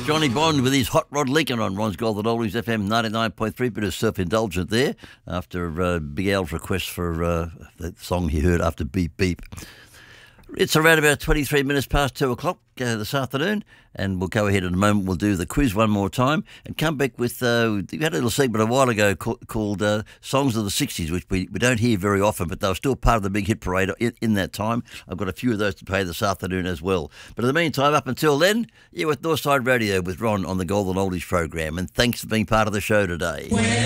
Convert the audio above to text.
Johnny Bond with his Hot Rod Lincoln on Ron's Golden Oldies FM 99.3. Bit of self-indulgent there after Big Al's request for the song he heard after Beep Beep. It's around about 23 minutes past 2 o'clock this afternoon, and we'll go ahead in a moment. We'll do the quiz one more time and come back with, we had a little segment a while ago called Songs of the 60s, which we don't hear very often, but they were still part of the big hit parade in that time. I've got a few of those to play this afternoon as well. But in the meantime, up until then, you're with Northside Radio with Ron on the Golden Oldies program, and thanks for being part of the show today.